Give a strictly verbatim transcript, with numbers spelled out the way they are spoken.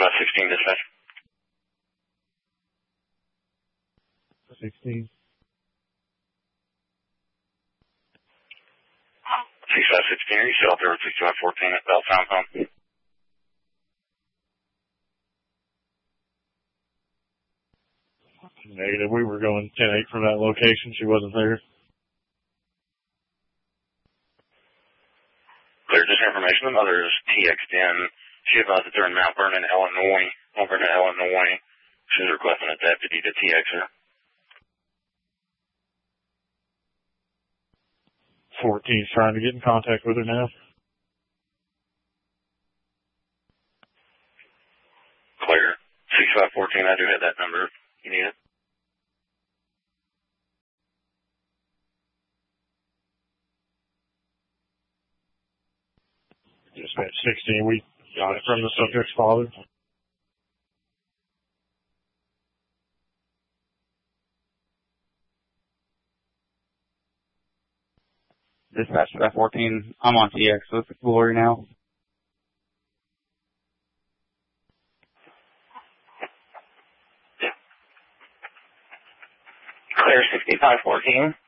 five sixteen dispatch. sixteen. six five sixteen, are you still out there with six five fourteen at Bell Sound Pump? Negative. We were going ten eight from that location. She wasn't there. Clear, just information. The mother is T X'd in. She advised that they're in Mount Vernon, Illinois. Mount Vernon, Illinois. She's requesting a deputy to T X her. fourteen's trying to get in contact with her now. Clear. six five fourteen, I do have that number. You need it? Dispatch sixteen, we got it from the subject's father. Dispatch five fourteen, I'm on T X with Glory now. Clear sixty-five fourteen.